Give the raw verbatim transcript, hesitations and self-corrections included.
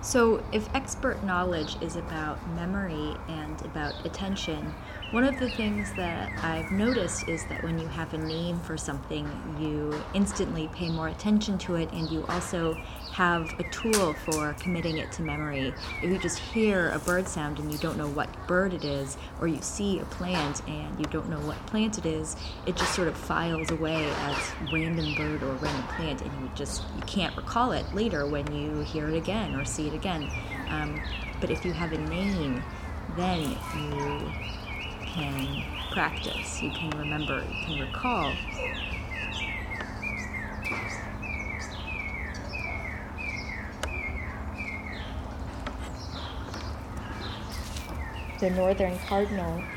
So, if expert knowledge is about memory and about attention, one of the things that I've noticed is that when you have a name for something, you instantly pay more attention to it, and you also have a tool for committing it to memory. If you just hear a bird sound and you don't know what bird it is, or you see a plant and you don't know what plant it is, it just sort of files away as random bird or random plant, and you just you can't recall it later when you hear it again or see it again. Um, but if you have a name, then you can practice, you can remember, you can recall. The northern cardinal